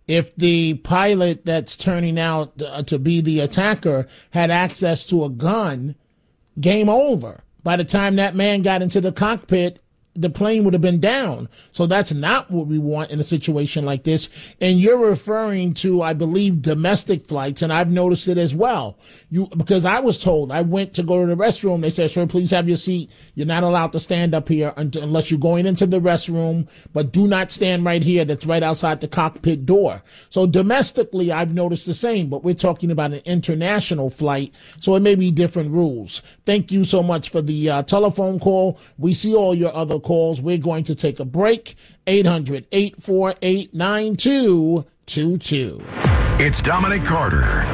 if the pilot that's turning out to be the attacker had access to a gun, game over. By the time that man got into the cockpit, the plane would have been down. So that's not what we want in a situation like this. And you're referring to, I believe, domestic flights, and I've noticed it as well. Because I was told, I went to go to the restroom. They said, sir, please have your seat. You're not allowed to stand up here unless you're going into the restroom, but do not stand right here. That's right outside the cockpit door. So domestically, I've noticed the same, but we're talking about an international flight, so it may be different rules. Thank you so much for the telephone call. We see all your other calls. We're going to take a break. 800-848-9222. It's Dominic Carter.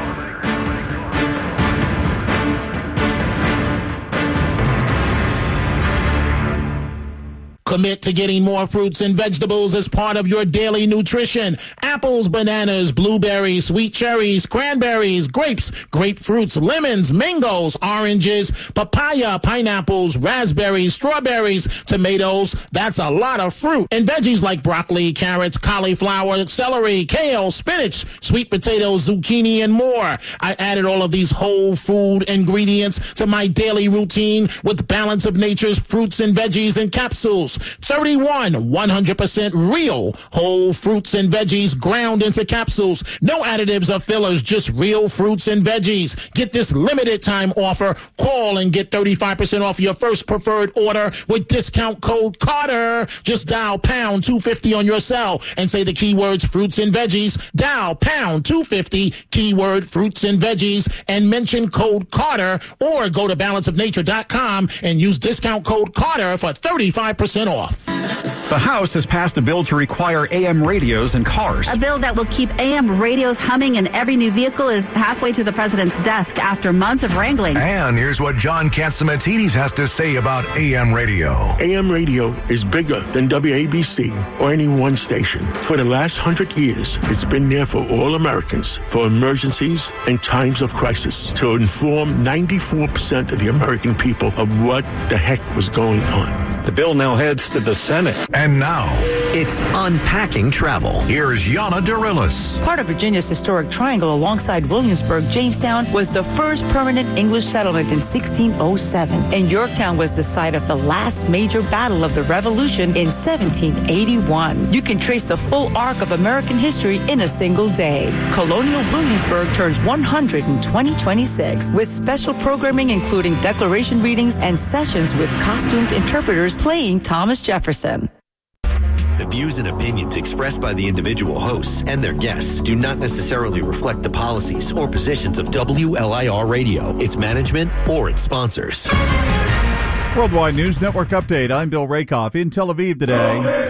Commit to getting more fruits and vegetables as part of your daily nutrition. Apples, bananas, blueberries, sweet cherries, cranberries, grapes, grapefruits, lemons, mangoes, oranges, papaya, pineapples, raspberries, strawberries, tomatoes. That's a lot of fruit. And veggies like broccoli, carrots, cauliflower, celery, kale, spinach, sweet potatoes, zucchini, and more. I added all of these whole food ingredients to my daily routine with Balance of Nature's fruits and veggies in capsules. 31 100% real whole fruits and veggies ground into capsules. No additives or fillers, just real fruits and veggies. Get this limited time offer. Call and get 35% off your first preferred order with discount code Carter. Just dial pound 250 on your cell and say the keywords fruits and veggies. Dial pound 250 keyword fruits and veggies and mention code Carter, or go to balanceofnature.com and use discount code Carter for 35% off. The House has passed a bill to require AM radios in cars. A bill that will keep AM radios humming in every new vehicle is halfway to the president's desk after months of wrangling. And here's what John Catsimatidis has to say about AM radio. AM radio is bigger than WABC or any one station. For the last 100 years, it's been there for all Americans, for emergencies and times of crisis, to inform 94% of the American people of what the heck was going on. The bill now heads to the Senate. And now, it's Unpacking Travel. Here's Yana Dorillis. Part of Virginia's historic triangle alongside Williamsburg, Jamestown was the first permanent English settlement in 1607. And Yorktown was the site of the last major battle of the Revolution in 1781. You can trace the full arc of American history in a single day. Colonial Williamsburg turns 100 in 2026 with special programming including declaration readings and sessions with costumed interpreters playing Thomas Jefferson. The views and opinions expressed by the individual hosts and their guests do not necessarily reflect the policies or positions of WLIR Radio, its management, or its sponsors. Worldwide News Network update. I'm Bill Rakoff in Tel Aviv today.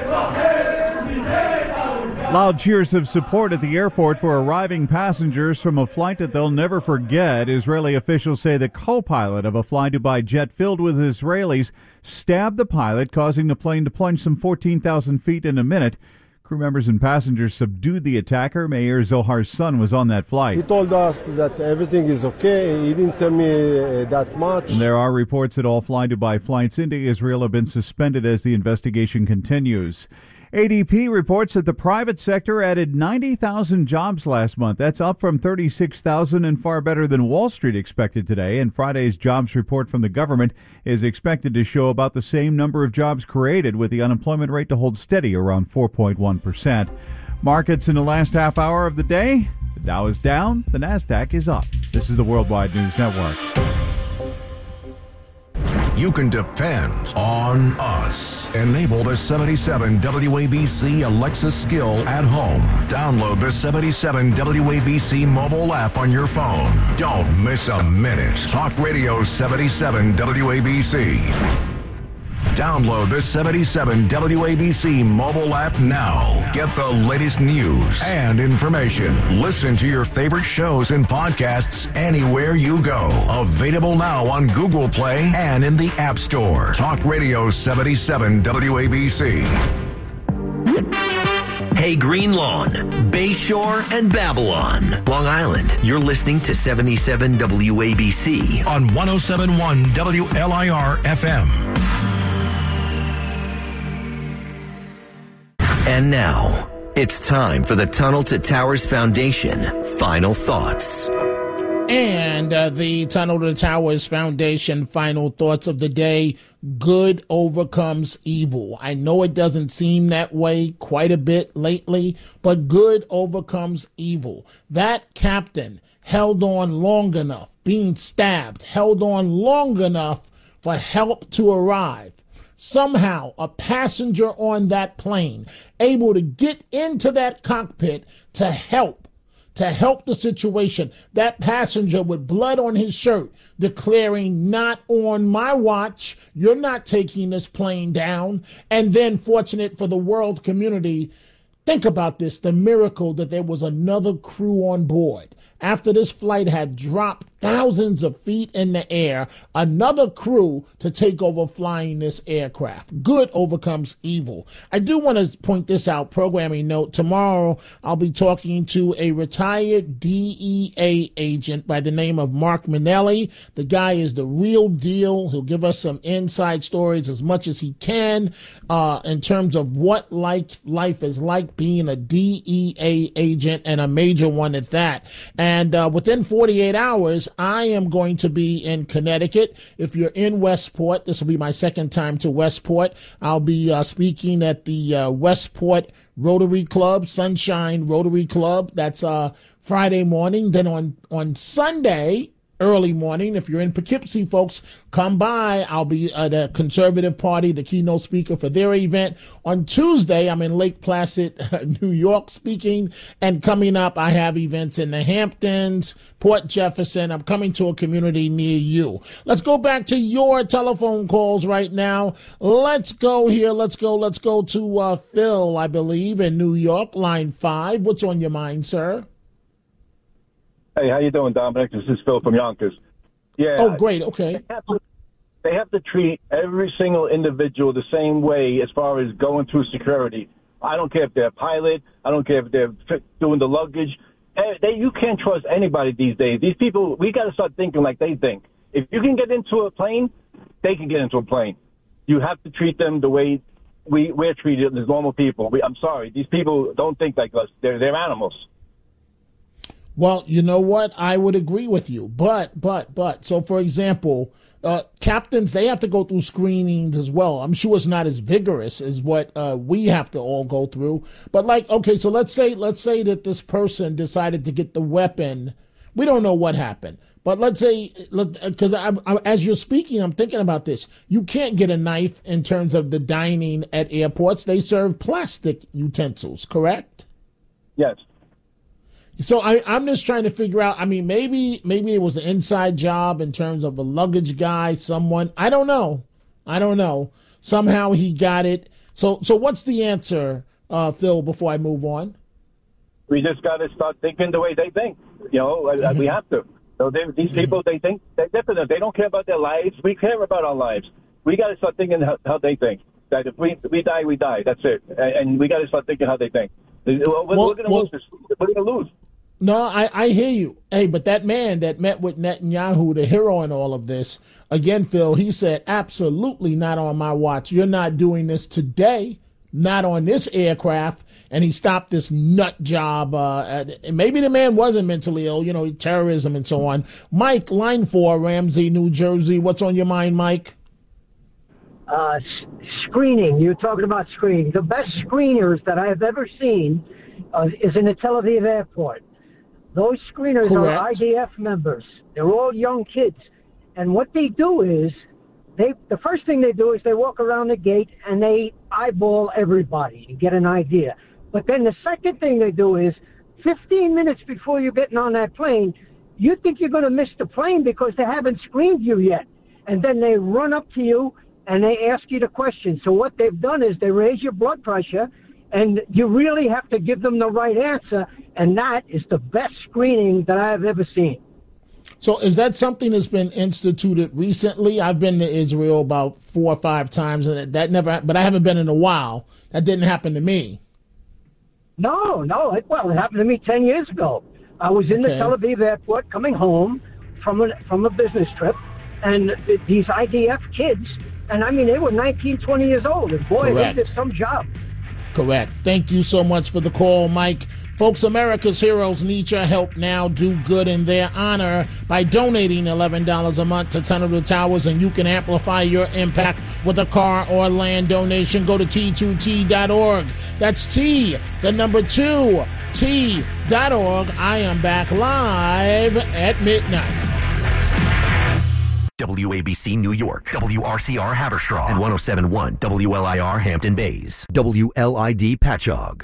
Loud cheers of support at the airport for arriving passengers from a flight that they'll never forget. Israeli officials say the co-pilot of a Fly Dubai jet filled with Israelis stabbed the pilot, causing the plane to plunge some 14,000 feet in a minute. Crew members and passengers subdued the attacker. Mayor Zohar's son was on that flight. He told us that everything is okay. He didn't tell me that much. And there are reports that all Fly Dubai flights into Israel have been suspended as the investigation continues. ADP reports that the private sector added 90,000 jobs last month. That's up from 36,000 and far better than Wall Street expected today. And Friday's jobs report from the government is expected to show about the same number of jobs created, with the unemployment rate to hold steady around 4.1%. Markets in the last half hour of the day. The Dow is down. The NASDAQ is up. This is the Worldwide News Network. You can depend on us. Enable the 77 WABC Alexa skill at home. Download the 77 WABC mobile app on your phone. Don't miss a minute. Talk Radio 77 WABC. Download the 77 WABC mobile app now. Get the latest news and information. Listen to your favorite shows and podcasts anywhere you go. Available now on Google Play and in the App Store. Talk Radio 77 WABC. Hey, Green Lawn, Bayshore, and Babylon, Long Island. You're listening to 77 WABC on 107.1 WLIR FM. And now, It's time for the Tunnel to Towers Foundation Final Thoughts. And the Tunnel to Towers Foundation final thoughts of the day: good overcomes evil. I know it doesn't seem that way quite a bit lately, but good overcomes evil. That captain held on long enough, being stabbed, held on long enough for help to arrive. Somehow, a passenger on that plane able to get into that cockpit to help the situation. That passenger with blood on his shirt declaring, "Not on my watch. You're not taking this plane down." And then, fortunate for the world community, think about this, the miracle that there was another crew on board. After this flight had dropped thousands of feet in the air, another crew to take over flying this aircraft. Good overcomes evil. I do want to point this out, programming note. Tomorrow, I'll be talking to a retired DEA agent by the name of Mark Minnelli. The guy is the real deal. He'll give us some inside stories as much as he can in terms of what life is like being a DEA agent, and a major one at that. And within 48 hours, I am going to be in Connecticut. If you're in Westport, this will be my second time to Westport. I'll be speaking at the Westport Rotary Club, Sunshine Rotary Club. That's Friday morning. Then on Sunday, early morning, if you're in Poughkeepsie, folks, come by. I'll be at a conservative party, the keynote speaker for their event. On Tuesday, I'm in Lake Placid, New York, speaking. And coming up, I have events in the Hamptons, Port Jefferson. I'm coming to a community near you. Let's go back to your telephone calls right now. Let's go here. Let's go to Phil, I believe, in New York, line 5. What's on your mind, sir? Hey, how you doing, Dominic? This is Phil from Yonkers. Yeah. Oh, great. Okay. They have to treat every single individual the same way as far as going through security. I don't care if they're a pilot. I don't care if they're doing the luggage. You can't trust anybody these days. These people, we got to start thinking like they think. If you can get into a plane, they can get into a plane. You have to treat them the way we're treated as normal people. I'm sorry. These people don't think like us. They're animals. Well, you know what? I would agree with you. But. So, for example, captains, they have to go through screenings as well. I'm sure it's not as vigorous as what we have to all go through. But okay, so let's say that this person decided to get the weapon. We don't know what happened. But let's say, because as you're speaking, I'm thinking about this. You can't get a knife in terms of the dining at airports. They serve plastic utensils, correct? Yes. So I'm just trying to figure out, I mean, maybe it was an inside job in terms of a luggage guy, someone. I don't know. Somehow he got it. So what's the answer, Phil, before I move on? We just got to start thinking the way they think. We have to. So these people, they think they're different. They don't care about their lives. We care about our lives. We got to start thinking how they think. That if we die, we die. That's it. And we got to start thinking how they think. We're going to lose this. We're going to lose. No, I hear you. Hey, but that man that met with Netanyahu, the hero in all of this, again, Phil, he said, absolutely not on my watch. You're not doing this today, not on this aircraft. And he stopped this nut job. Maybe the man wasn't mentally ill, terrorism and so on. Mike, line 4, Ramsey, New Jersey. What's on your mind, Mike? Screening. You're talking about screening. The best screeners that I have ever seen is in the Tel Aviv airport. Those screeners are IDF members. They're all young kids. And what they do is, the first thing they do is they walk around the gate and they eyeball everybody and get an idea. But then the second thing they do is, 15 minutes before you're getting on that plane, you think you're going to miss the plane because they haven't screened you yet. And then they run up to you and they ask you the question. So what they've done is they raise your blood pressure, and you really have to give them the right answer, and that is the best screening that I have ever seen. So is that something that's been instituted recently? I've been to Israel about 4 or 5 times, and that never. But I haven't been in a while. That didn't happen to me. No. It happened to me 10 years ago. I was in the Tel Aviv airport coming home from a business trip, and these IDF kids, and I mean, they were 19, 20 years old, and boy, they did some job. Correct. Thank you so much for the call, Mike. Folks, America's heroes need your help now. Do good in their honor by donating $11 a month to Tunnel to Towers, and you can amplify your impact with a car or land donation. Go to T2T.org. That's T, the number 2, T.org. I am back live at midnight. WABC New York, WRCR Haverstraw, and 107.1 WLIR Hampton Bays, WLID Patchogue.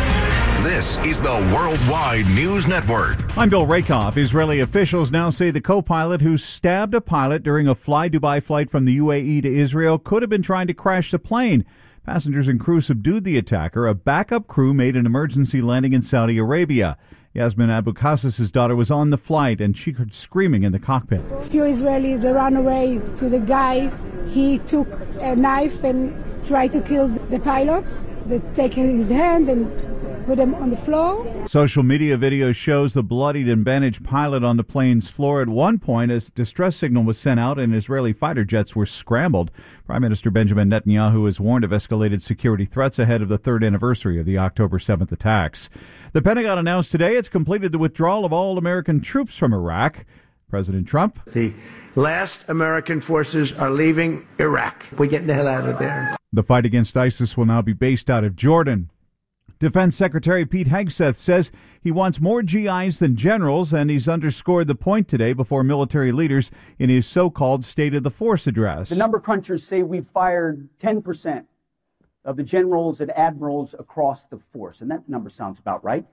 This is the Worldwide News Network. I'm Bill Rakoff. Israeli officials now say the co-pilot who stabbed a pilot during a Fly Dubai flight from the UAE to Israel could have been trying to crash the plane. Passengers and crew subdued the attacker. A backup crew made an emergency landing in Saudi Arabia. Yasmin Abu Qassas' daughter was on the flight, and she heard screaming in the cockpit. A few Israelis, they ran away to the guy. He took a knife and tried to kill the pilot. They take his hand and put him on the floor. Social media video shows the bloodied and bandaged pilot on the plane's floor. At one point, a distress signal was sent out and Israeli fighter jets were scrambled. Prime Minister Benjamin Netanyahu has warned of escalated security threats ahead of the third anniversary of the October 7th attacks. The Pentagon announced today it's completed the withdrawal of all American troops from Iraq. President Trump. The last American forces are leaving Iraq. We're getting the hell out of there. The fight against ISIS will now be based out of Jordan. Defense Secretary Pete Hegseth says he wants more GIs than generals, and he's underscored the point today before military leaders in his so-called State of the Force address. The number crunchers say we've fired 10% of the generals and admirals across the force, and that number sounds about right.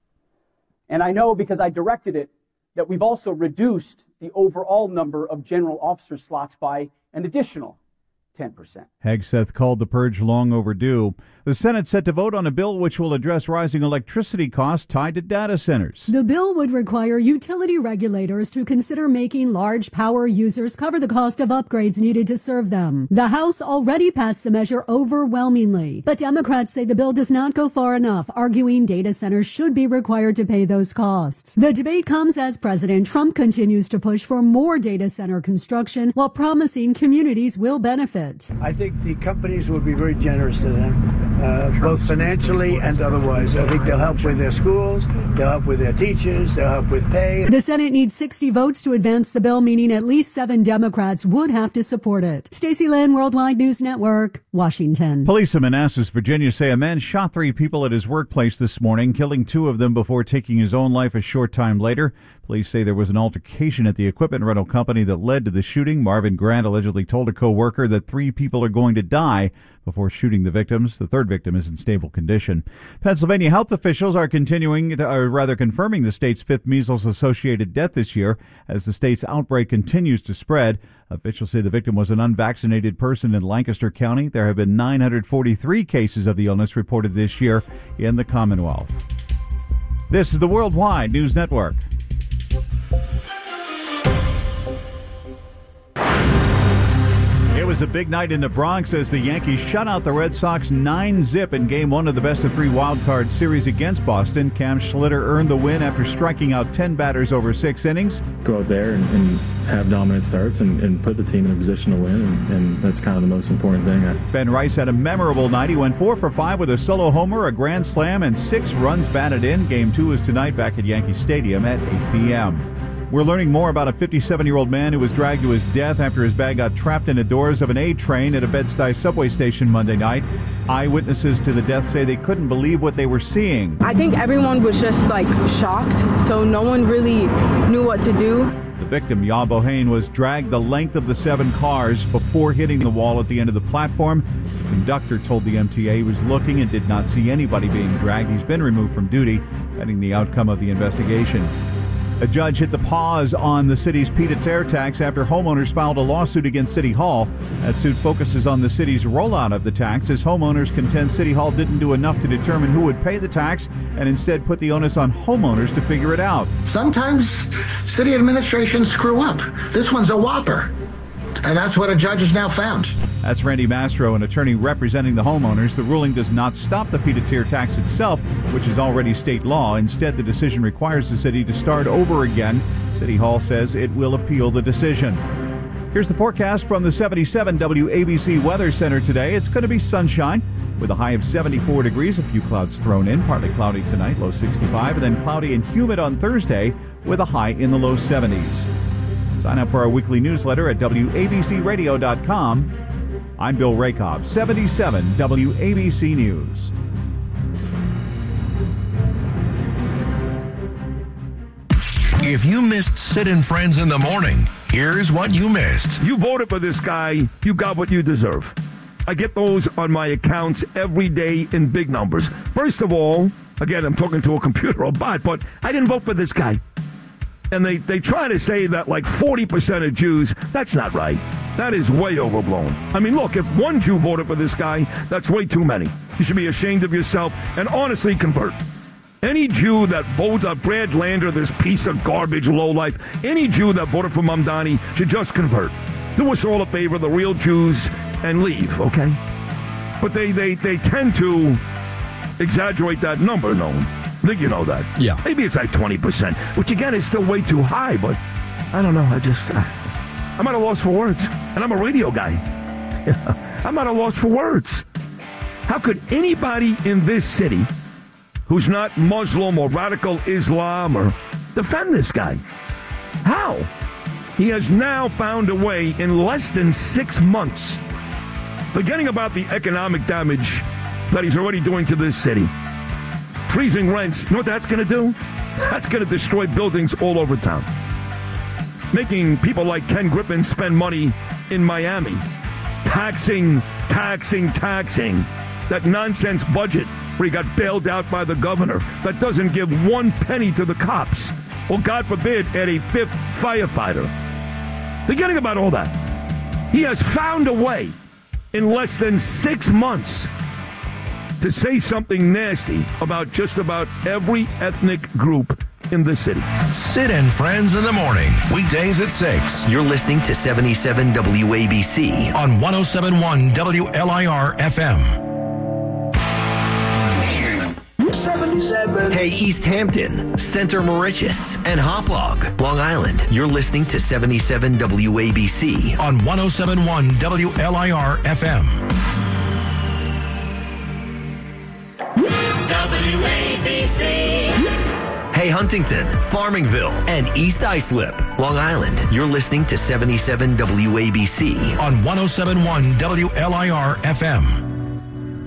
And I know because I directed it that we've also reduced the overall number of general officer slots by an additional 10%. Hegseth called the purge long overdue. The Senate set to vote on a bill which will address rising electricity costs tied to data centers. The bill would require utility regulators to consider making large power users cover the cost of upgrades needed to serve them. The House already passed the measure overwhelmingly, but Democrats say the bill does not go far enough, arguing data centers should be required to pay those costs. The debate comes as President Trump continues to push for more data center construction while promising communities will benefit. I think the companies will be very generous to them, both financially and otherwise. I think they'll help with their schools, they'll help with their teachers, they'll help with pay. The Senate needs 60 votes to advance the bill, meaning at least 7 Democrats would have to support it. Stacey Lynn, Worldwide News Network, Washington. Police in Manassas, Virginia say a man shot 3 people at his workplace this morning, killing 2 of them before taking his own life a short time later. Police say there was an altercation at the equipment rental company that led to the shooting. Marvin Grant allegedly told a co-worker that 3 people are going to die before shooting the victims. The third victim is in stable condition. Pennsylvania health officials are confirming the state's 5th measles-associated death this year as the state's outbreak continues to spread. Officials say the victim was an unvaccinated person in Lancaster County. There have been 943 cases of the illness reported this year in the Commonwealth. This is the Worldwide News Network. It was a big night in the Bronx as the Yankees shut out the Red Sox 9-zip in Game 1 of the best-of-3 wildcard series against Boston. Cam Schlitter earned the win after striking out 10 batters over 6 innings. Go out there and have dominant starts and put the team in a position to win, and that's kind of the most important thing. Ben Rice had a memorable night. He went 4 for 5 with a solo homer, a grand slam, and 6 runs batted in. Game 2 is tonight back at Yankee Stadium at 8 p.m. We're learning more about a 57-year-old man who was dragged to his death after his bag got trapped in the doors of an A train at a Bed-Stuy subway station Monday night. Eyewitnesses to the death say they couldn't believe what they were seeing. I think everyone was just shocked, so no one really knew what to do. The victim, Ya Bohane, was dragged the length of the 7 cars before hitting the wall at the end of the platform. The conductor told the MTA he was looking and did not see anybody being dragged. He's been removed from duty, pending the outcome of the investigation. A judge hit the pause on the city's pied-à-terre tax after homeowners filed a lawsuit against City Hall. That suit focuses on the city's rollout of the tax, as homeowners contend City Hall didn't do enough to determine who would pay the tax and instead put the onus on homeowners to figure it out. Sometimes city administrations screw up. This one's a whopper. And that's what a judge has now found. That's Randy Mastro, an attorney representing the homeowners. The ruling does not stop the pied-à-terre tax itself, which is already state law. Instead, the decision requires the city to start over again. City Hall says it will appeal the decision. Here's the forecast from the 77 WABC Weather Center today. It's going to be sunshine with a high of 74 degrees, a few clouds thrown in, partly cloudy tonight, low 65, and then cloudy and humid on Thursday with a high in the low 70s. Sign up for our weekly newsletter at WABCRadio.com. I'm Bill Rakoff, 77 WABC News. If you missed Sid and Friends in the morning, here's what you missed. You voted for this guy, you got what you deserve. I get those on my accounts every day in big numbers. First of all, again, I'm talking to a computer or bot, but I didn't vote for this guy. And they try to say that like 40% of Jews, that's not right. That is way overblown. I mean, look, if one Jew voted for this guy, that's way too many. You should be ashamed of yourself and honestly convert. Any Jew that voted Brad Lander, this piece of garbage lowlife, any Jew that voted for Mamdani should just convert. Do us all a favor, the real Jews, and leave, okay? But they tend to exaggerate that number, no? I think you know that. Yeah. Maybe it's like 20%, which again is still way too high, but I don't know. I'm at a loss for words. And I'm a radio guy. I'm at a loss for words. How could anybody in this city who's not Muslim or radical Islam or defend this guy? How? He has now found a way in less than 6 months, forgetting about the economic damage that he's already doing to this city. Freezing rents, you know what that's going to do? That's going to destroy buildings all over town. Making people like Ken Griffin spend money in Miami. Taxing. That nonsense budget where he got bailed out by the governor that doesn't give 1 penny to the cops. Or, God forbid, add a 5th firefighter. Forgetting about all that. He has found a way in less than 6 months to say something nasty about just about every ethnic group in the city. Sid and Friends in the morning, weekdays at 6. You're listening to 77 WABC on 107.1 WLIR FM. 77. Hey, East Hampton, Center Moriches, and Hauppauge, Long Island. You're listening to 77 WABC on 107.1 WLIR FM. WABC. Hey, Huntington, Farmingville, and East Islip, Long Island. You're listening to 77 WABC on 107.1 WLIR FM.